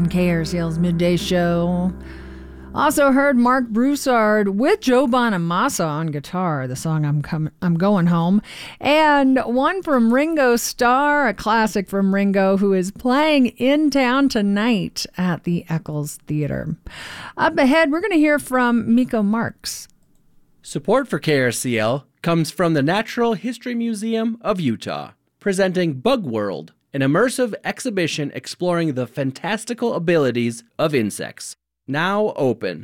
KRCL's Midday Show. Also heard Mark Broussard with Joe Bonamassa on guitar, the song I'm Going Home. And one from Ringo Starr, a classic from Ringo, who is playing in town tonight at the Eccles Theater. Up ahead, we're going to hear from Miko Marks. Support for KRCL comes from the Natural History Museum of Utah, presenting Bug World, an immersive exhibition exploring the fantastical abilities of insects. Now open.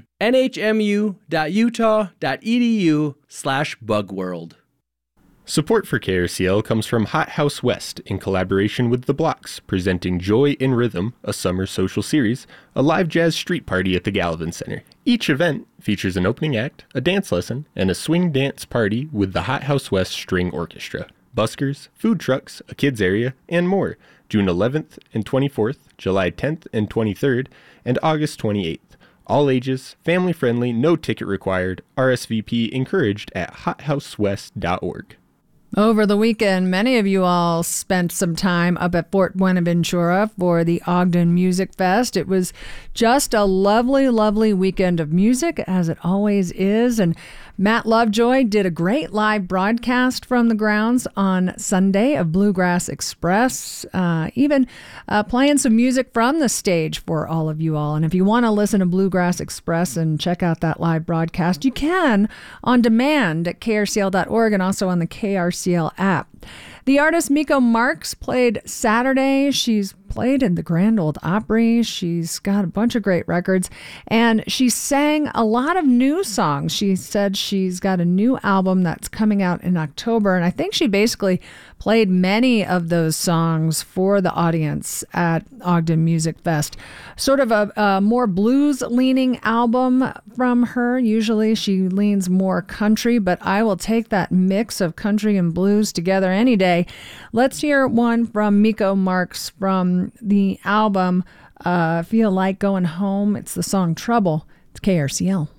nhmu.utah.edu/bugworld. Support for KRCL comes from Hot House West in collaboration with The Blocks, presenting Joy in Rhythm, a summer social series, a live jazz street party at the Gallivan Center. Each event features an opening act, a dance lesson, and a swing dance party with the Hot House West String Orchestra. Buskers, food trucks, a kids area, and more. June 11th and 24th, July 10th and 23rd, and August 28th. All ages, family friendly, no ticket required, RSVP encouraged at hothousewest.org. Over the weekend, many of you all spent some time up at Fort Buenaventura for the Ogden Music Fest. It was just a lovely, lovely weekend of music, as it always is. And Matt Lovejoy did a great live broadcast from the grounds on Sunday of Bluegrass Express, even playing some music from the stage for all of you all. And if you want to listen to Bluegrass Express and check out that live broadcast, you can on demand at krcl.org and also on the KRCL app. The artist Miko Marks played Saturday. She's played in the Grand Ole Opry. She's got a bunch of great records, and she sang a lot of new songs. She said she's got a new album that's coming out in October, and I think she basically played many of those songs for the audience at Ogden Music Fest. Sort of a more blues-leaning album from her. Usually she leans more country, but I will take that mix of country and blues together any day. Let's hear one from Miko Marks from the album Feel Like Going Home. It's the song Trouble. It's KRCL.